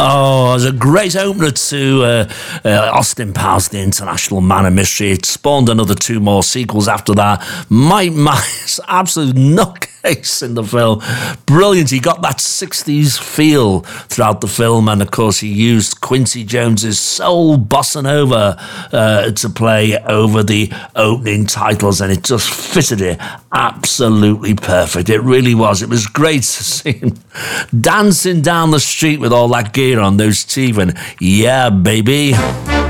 Oh, it was a great opener to Austin Powers, The International Man of Mystery. It spawned another 2 more sequels after that. Mike Myers, absolute nutcase in the film. Brilliant. He got that 60s feel throughout the film, and of course he used Quincy Jones's soul bossa nova to play over the opening titles, and it just fitted it absolutely perfect. It really was. It was great to see him dancing down the street with all that gear on, those teeth, and yeah, baby.